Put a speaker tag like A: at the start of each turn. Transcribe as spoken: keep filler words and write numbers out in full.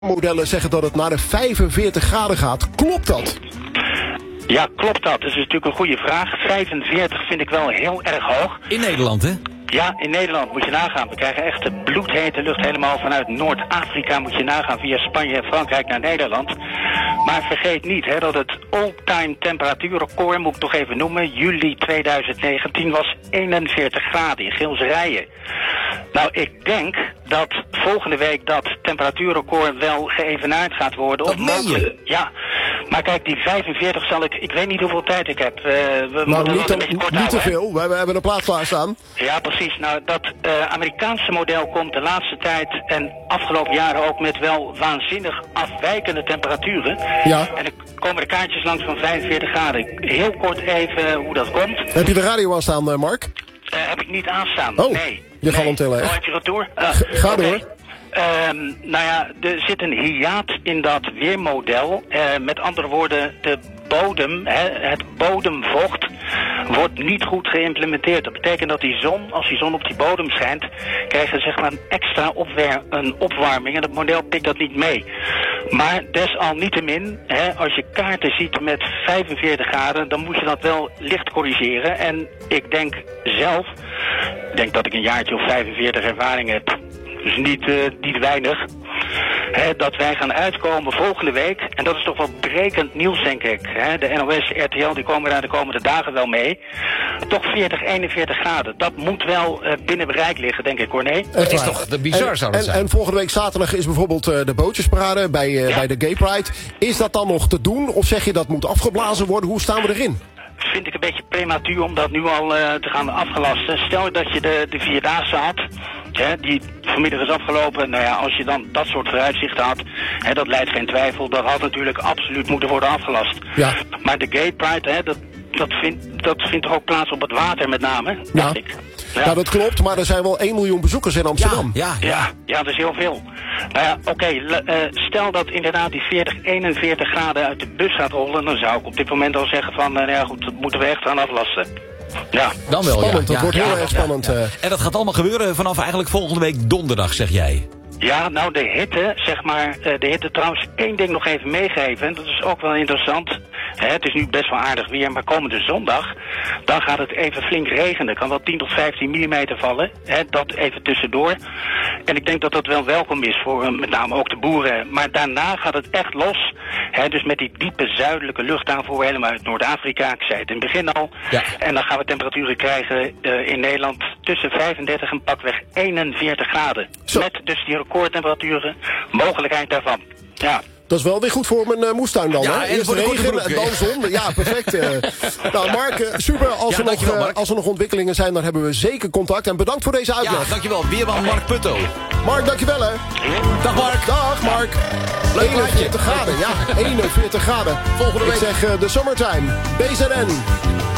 A: Modellen zeggen dat het naar de vijfenveertig graden gaat. Klopt dat?
B: Ja, klopt dat? Dat is natuurlijk een goede vraag. vijfenveertig vind ik wel heel erg hoog.
C: In Nederland, hè?
B: Ja, in Nederland moet je nagaan. We krijgen echt de bloedhete lucht helemaal vanuit Noord-Afrika. Moet je nagaan via Spanje en Frankrijk naar Nederland. Maar vergeet niet hè, dat het all-time temperatuurrecord, moet ik toch even noemen, juli tweeduizend negentien was eenenveertig graden in Geelserijen. Nou, ik denk dat volgende week dat temperatuurrecord wel geëvenaard gaat worden.
C: Dat meen je?
B: Ja, maar kijk, die vijfenveertig zal ik, ik weet niet hoeveel tijd ik heb. Uh, we
A: nou,
B: niet,
A: te,
B: een beetje kort
A: niet
B: houden,
A: te veel, we, we hebben een plaat klaarstaan.
B: Ja, precies. Nou, dat uh, Amerikaanse model komt de laatste tijd en afgelopen jaren ook met wel waanzinnig afwijkende temperaturen.
A: Ja.
B: En er komen er kaartjes langs van vijfenveertig graden. Heel kort even hoe dat komt.
A: Heb je de radio aan staan, uh, Mark?
B: Uh, heb ik niet aanstaan.
A: Oh,
B: nee.
A: je gaat hem
B: nee.
A: tellen.
B: Oh, heb je retour? Uh,
A: Ga
B: okay.
A: door.
B: Um, nou ja, er zit een hiaat in dat weermodel. Uh, met andere woorden, de bodem, hè, het bodemvocht, wordt niet goed geïmplementeerd. Dat betekent dat die zon, als die zon op die bodem schijnt, krijgen we zeg maar een extra opwer- een opwarming. En het model pikt dat niet mee. Maar desalniettemin, hè, als je kaarten ziet met vijfenveertig graden, dan moet je dat wel licht corrigeren. En ik denk zelf, ik denk dat ik een jaartje of vijfenveertig ervaring heb. Dus niet, uh, niet weinig. He, dat wij gaan uitkomen volgende week. En dat is toch wel brekend nieuws, denk ik. He, de N O S, R T L, die komen daar de komende dagen wel mee. Toch veertig, eenenveertig graden. Dat moet wel uh, binnen bereik liggen, denk ik, hoor. Nee?
C: Dat is toch bizar,
A: en,
C: zou dat
A: en,
C: zijn.
A: en volgende week zaterdag is bijvoorbeeld uh, de bootjesparade bij, uh, ja. bij de Gay Pride. Is dat dan nog te doen? Of zeg je dat moet afgeblazen worden? Hoe staan we erin?
B: Vind ik een beetje prematuur om dat nu al uh, te gaan afgelasten. Stel dat je de, de Vierdaagse had, hè, die vanmiddag is afgelopen. Nou ja, als je dan dat soort vooruitzichten had, hè, dat leidt geen twijfel. Dat had natuurlijk absoluut moeten worden afgelast.
A: Ja.
B: Maar de Gay Pride, hè, dat, dat, vindt, dat vindt toch ook plaats op het water met name,
A: ja.
B: dacht ik.
A: Ja. ja, dat klopt, maar er zijn wel één miljoen bezoekers in Amsterdam.
C: Ja, ja, ja.
B: ja, ja dat is heel veel. Nou ja, oké, okay, uh, stel dat inderdaad die veertig, eenenveertig graden uit de bus gaat rollen, dan zou ik op dit moment al zeggen van, uh, nou ja goed, dat moeten we echt gaan aflasten. Ja.
C: Dan wel,
A: spannend,
C: ja.
A: dat
C: ja,
A: wordt
C: ja,
A: heel
C: ja,
A: erg spannend.
C: Ja, ja. En dat gaat allemaal gebeuren vanaf eigenlijk volgende week donderdag, zeg jij.
B: Ja, nou de hitte, zeg maar, de hitte trouwens, één ding nog even meegeven, dat is ook wel interessant. Hè, het is nu best wel aardig weer, maar komende zondag, dan gaat het even flink regenen. Er kan wel tien tot vijftien millimeter vallen, hè, dat even tussendoor. En ik denk dat dat wel welkom is voor met name ook de boeren. Maar daarna gaat het echt los, hè, dus met die diepe zuidelijke luchtaanvoer helemaal uit Noord-Afrika. Ik zei het in het begin al.
C: Ja.
B: En dan gaan we temperaturen krijgen uh, in Nederland tussen vijfendertig en pakweg eenenveertig graden.
A: Zo.
B: Met dus die recordtemperaturen, mogelijkheid daarvan. Ja.
A: Dat is wel weer goed voor mijn uh, moestuin dan,
C: ja,
A: hè?
C: en
A: Eerst
C: voor de
A: regen
C: broek,
A: en dan zon. Ja, perfect. Uh. Nou, Mark, uh, super. Als,
C: ja,
A: er nog, uh,
C: Mark.
A: als er nog ontwikkelingen zijn, dan hebben we zeker contact. En bedankt voor deze uitleg.
C: Ja, dankjewel. Weerman Mark Putto.
A: Mark, dankjewel, hè.
C: Dag Mark.
A: Dag, Mark.
C: Leuk
A: eenenveertig graden, ja. eenenveertig graden.
C: Volgende week.
A: Ik zeg uh, de summertime. B Z N.